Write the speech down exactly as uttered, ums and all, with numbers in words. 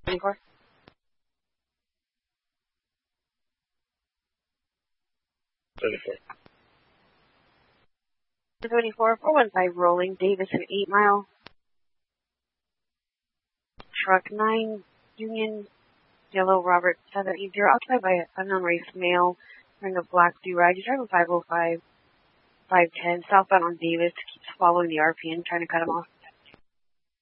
twenty-four. thirty-four. twenty-four, four one five rolling, Davis and eight mile. Truck nine, Union, yellow, Robert seven eight zero, occupied by an unknown race male, wearing a black do-rag. He's driving five oh five, five ten, southbound on Davis, keeps following the R P N, trying to cut him off.